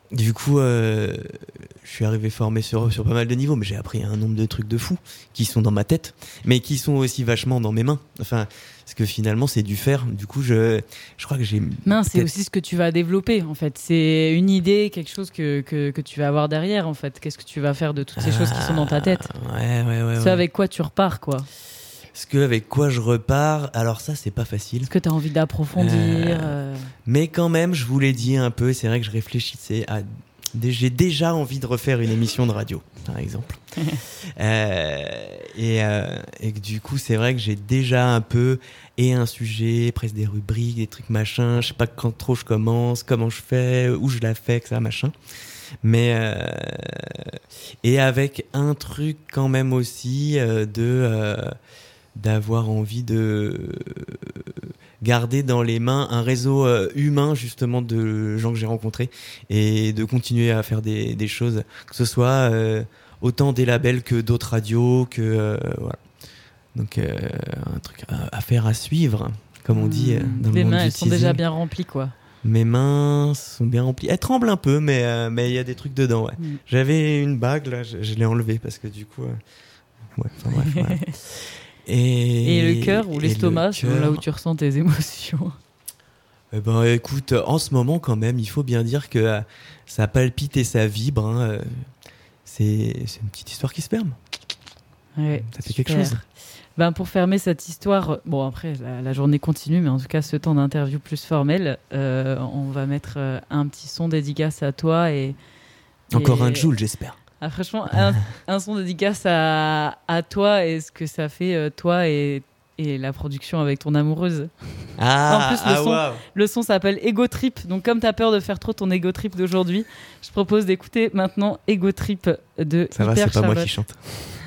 Du coup, je suis arrivé formé sur pas mal de niveaux, mais j'ai appris un nombre de trucs de fous qui sont dans ma tête, mais qui sont aussi vachement dans mes mains. Enfin, parce que finalement, c'est du faire. Du coup, je crois que j'ai... C'est aussi ce que tu vas développer, en fait. C'est une idée, quelque chose que tu vas avoir derrière, en fait. Qu'est-ce que tu vas faire de toutes ces choses qui sont dans ta tête? Ouais. Avec quoi tu repars, quoi. Avec quoi je repars, alors ça, c'est pas facile. Est-ce que tu as envie d'approfondir Mais quand même, je vous l'ai dit un peu, c'est vrai que je réfléchissais à... J'ai déjà envie de refaire une émission de radio, par exemple. Et que du coup, c'est vrai que j'ai déjà un peu un sujet, presque des rubriques, des trucs machin. Je sais pas quand trop je commence, comment je fais, où je la fais, que ça machin. Mais et avec un truc quand même aussi d'avoir envie de garder dans les mains un réseau humain justement de gens que j'ai rencontrés et de continuer à faire des choses, que ce soit autant des labels que d'autres radios, que voilà. Donc un truc à faire, à suivre, comme on dit dans le monde du teasing. Les mains, elles sont déjà bien remplies, quoi. Mes mains sont bien remplies. Elles tremblent un peu, mais il y a des trucs dedans, ouais. J'avais une bague, là, je l'ai enlevée parce que du coup... ouais, enfin bref, ouais. Et le cœur ou l'estomac, c'est là où tu ressens tes émotions? Eh ben, écoute, en ce moment, quand même, il faut bien dire que ça palpite et ça vibre. Hein. C'est une petite histoire qui se ferme. Ouais, ça fait quelque chose. Pour fermer cette histoire, bon après la journée continue, mais en tout cas ce temps d'interview plus formel, on va mettre un petit son dédicace à toi Encore un Joule, j'espère. Ah, franchement, un son dédicace à toi et ce que ça fait toi et la production avec ton amoureuse. En plus, le son s'appelle Ego Trip. Donc, comme tu as peur de faire trop ton Ego Trip d'aujourd'hui, je propose d'écouter maintenant Ego Trip de Ça Hyper va, c'est Charlotte. pas moi qui chante.